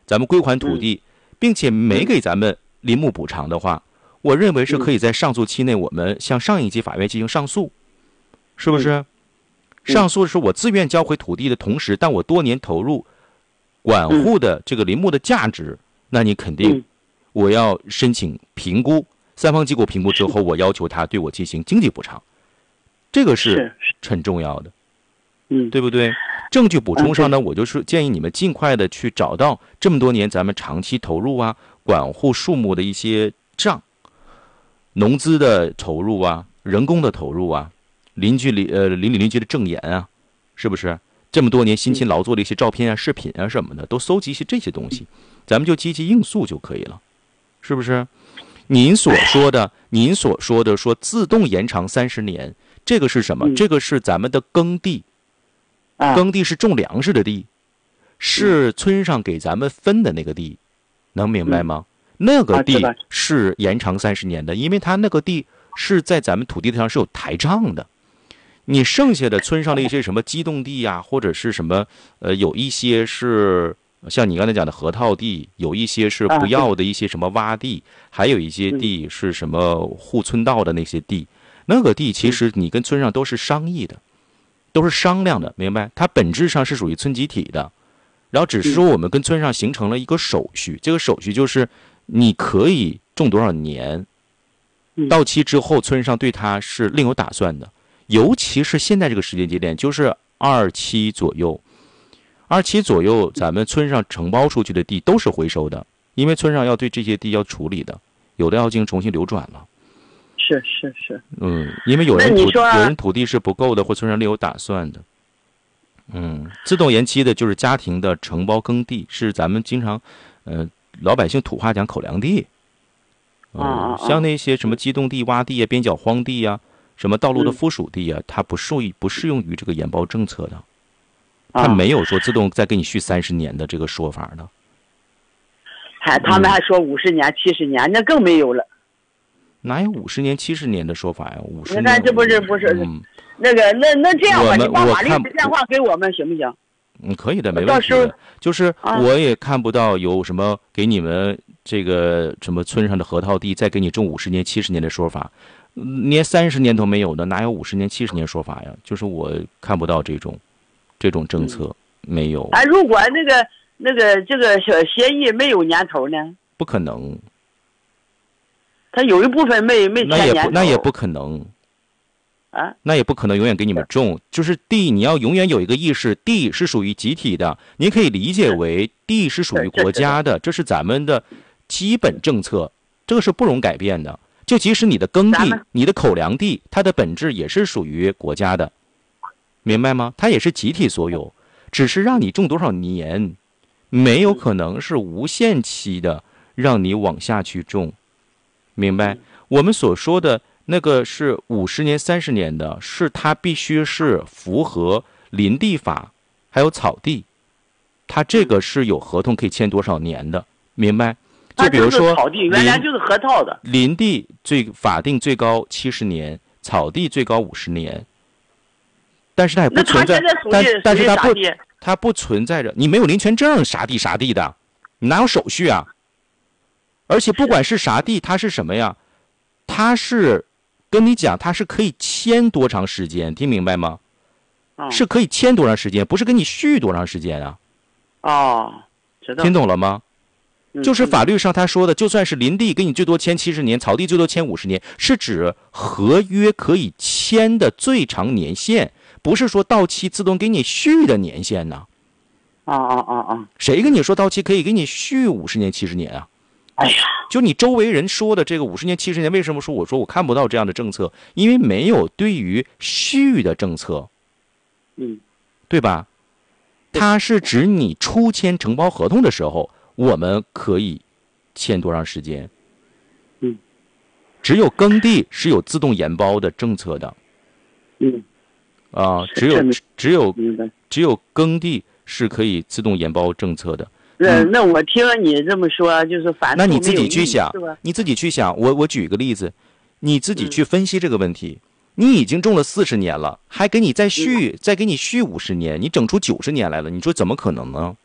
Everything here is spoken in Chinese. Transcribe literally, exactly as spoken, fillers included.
咱们归还土地，并且没给咱们林木补偿的话，我认为是可以在上诉期内，我们向上一级法院进行上诉，是不是？上诉是我自愿交回土地的同时，但我多年投入管护的这个林木的价值，那你肯定我要申请评估，三方机构评估之后，我要求他对我进行经济补偿，这个是很重要的， 嗯， 对不对？证据补充上呢，我就是建议你们尽快的去找到这么多年咱们长期投入啊、管护树木的一些账，农资的投入啊、人工的投入啊、邻居里呃邻里邻居的证言啊，是不是？这么多年辛勤劳作的一些照片啊、视频啊什么的，都搜集一些这些东西，咱们就积极应诉就可以了，是不是？您所说的，您所说的说自动延长三十年，这个是什么？这个是咱们的耕地，耕地是种粮食的地，是村上给咱们分的那个地，能明白吗？那个地是延长三十年的，因为它那个地是在咱们土地上是有台账的。你剩下的村上的一些什么机动地呀、啊，或者是什么呃，有一些是像你刚才讲的河套地，有一些是不要的一些什么洼地，还有一些地是什么护村道的那些地，那个地其实你跟村上都是商议的，都是商量的，明白？它本质上是属于村集体的，然后只是说我们跟村上形成了一个手续，这个手续就是你可以种多少年，到期之后村上对它是另有打算的。尤其是现在这个时间节点，就是二期左右，二期左右，咱们村上承包出去的地都是回收的，因为村上要对这些地要处理的，有的要进行重新流转了。 是是是， 嗯，因为有人土有人土地是不够的，或村上另有打算的。嗯，自动延期的就是家庭的承包耕地，是咱们经常，呃，老百姓土话讲口粮地。嗯，像那些什么机动地、洼地啊、边角荒地啊。什么道路的附属地啊，它不适不适用于这个延包政策的，它没有说自动再给你续三十年的这个说法的。 还他们还说五十年、七十年，那更没有了。 哪有五十年、七十年的说法呀？五十年， 你看这不是不是、嗯、那个那那这样吧，你把法律的电话给我们行不行？ 嗯，可以的，没问题的。就是我也看不到有什么给你们这个什么村上的河套地再给你种五十年、七十年的说法。连三十年都没有的，哪有五十年、七十年说法呀？就是我看不到这种，这种政策、嗯、没有。 啊，如果那个那个这个协议没有年头呢？ 不可能。 它有一部分没没填年头，那也不可能。 啊， 那也不可能永远给你们种。就是地，你要永远有一个意识，地是属于集体的，你可以理解为地是属于国家的，这是咱们的基本政策，这个是不容改变的。就即使你的耕地、你的口粮地，它的本质也是属于国家的，明白吗？它也是集体所有，只是让你种多少年，没有可能是无限期的让你往下去种，明白？我们所说的那个是五十年、三十年的，是它必须是符合林地法还有草地，它这个是有合同可以签多少年的，明白？就比如说， 草地原来就是河套的， 林地最法定最高七十年，草地最高五十年，但是它也不存在，但但是它不，它不存在着，你没有林权证，啥地啥地的，你哪有手续啊？而且不管是啥地，它是什么呀？它是跟你讲，它是可以签多长时间，听明白吗？ 哦、 是可以签多长时间，不是跟你续多长时间啊？ 哦，知道。 听懂了吗？就是法律上他说的，就算是林地给你最多签七十年，草地最多签五十年，是指合约可以签的最长年限，不是说到期自动给你续的年限呢。 啊啊啊啊！ 谁跟你说到期可以给你续五十年、七十年啊？ 哎呀， 就你周围人说的这个五十年、七十年，为什么说我说我看不到这样的政策？因为没有对于续的政策， 嗯， 对吧？它是指你初签承包合同的时候。我们可以签多长时间？ 嗯， 只有耕地是有自动延包的政策的。 嗯， 啊，只有只有只有耕地是可以自动延包政策的。 那、嗯、那我听你这么说，就是反那你自己去想，你自己去想。我我举一个例子，你自己去分析这个问题。嗯、你已经种了四十年了，还给你再续，嗯、再给你续五十年，你整出九十年来了，你说怎么可能呢？